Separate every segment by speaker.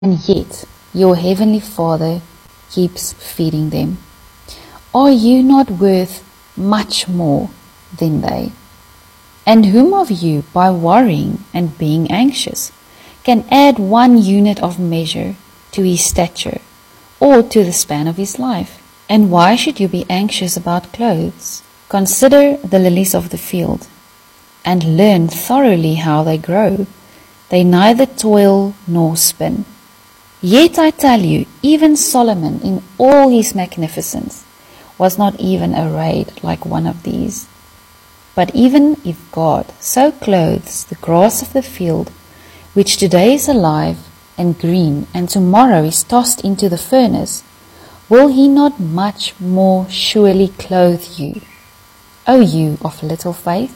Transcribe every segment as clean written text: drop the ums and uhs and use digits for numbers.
Speaker 1: and yet your heavenly Father keeps feeding them. Are you not worth much more than they? And whom of you, by worrying and being anxious, can add 1 unit of measure to his stature or to the span of his life? And why should you be anxious about clothes? Consider the lilies of the field, and learn thoroughly how they grow. They neither toil nor spin. Yet I tell you, even Solomon in all his magnificence was not even arrayed like one of these. But even if God so clothes the grass of the field, which today is alive and green, and tomorrow is tossed into the furnace, will he not much more surely clothe you, O you of little faith?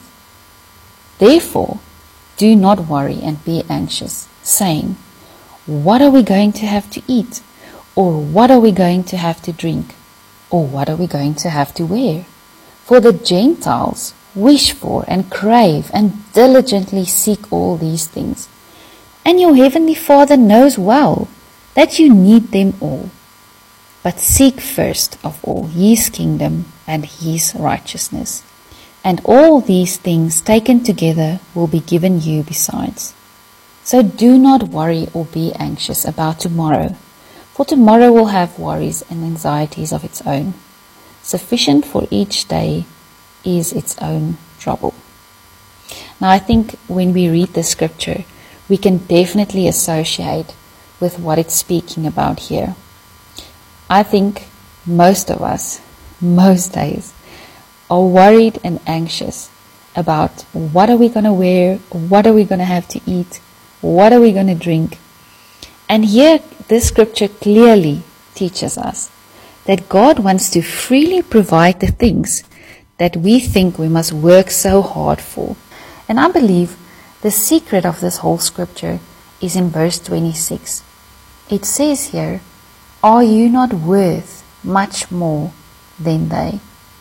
Speaker 1: Therefore, do not worry and be anxious, saying, what are we going to have to eat? Or what are we going to have to drink? Or what are we going to have to wear? For the Gentiles wish for and crave and diligently seek all these things. And your heavenly Father knows well that you need them all. But seek first of all his kingdom and his righteousness, and all these things taken together will be given you besides. So do not worry or be anxious about tomorrow, for tomorrow will have worries and anxieties of its own. Sufficient for each day is its own trouble. Now I think when we read the scripture, we can definitely associate with what it's speaking about here. I think most of us, most days, are worried and anxious about what are we going to wear, what are we going to have to eat, what are we going to drink. And here this scripture clearly teaches us that God wants to freely provide the things that we think we must work so hard for. And I believe the secret of this whole scripture is in verse 26. It says here, are you not worth much more than they?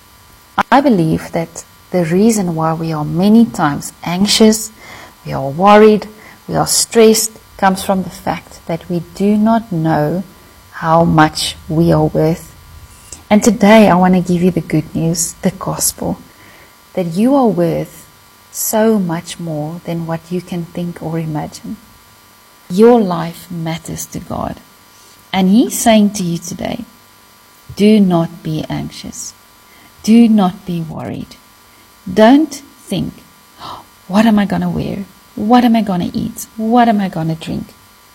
Speaker 1: I believe that the reason why we are many times anxious, we are worried, we are stressed, comes from the fact that we do not know how much we are worth. And today I want to give you the good news, the gospel, that you are worth so much more than what you can think or imagine. Your life matters to God. And He's saying to you today, do not be anxious. Do not be worried. Don't think, what am I going to wear? What am I going to eat? What am I going to drink?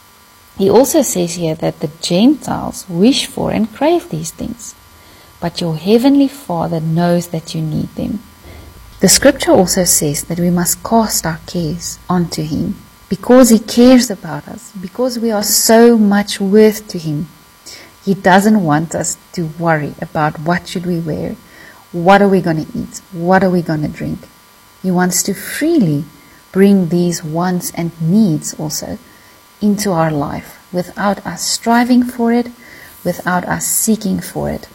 Speaker 1: He also says here that the Gentiles wish for and crave these things, but your heavenly Father knows that you need them. The scripture also says that we must cast our cares onto Him because He cares about us, because we are so much worth to Him. He doesn't want us to worry about what should we wear, what are we going to eat, what are we going to drink. He wants to freely bring these wants and needs also into our life without us striving for it, without us seeking for it.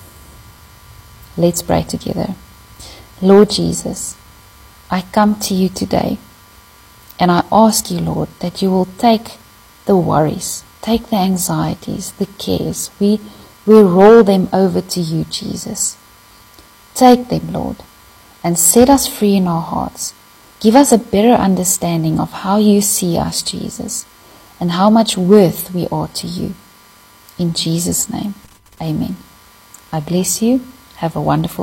Speaker 1: Let's pray together. Lord Jesus, I come to you today and I ask you, Lord, that you will take the worries, take the anxieties, the cares. We roll them over to you, Jesus. Take them, Lord, and set us free in our hearts. Give us a better understanding of how you see us, Jesus, and how much worth we are to you. In Jesus' name, amen. I bless you. Have a wonderful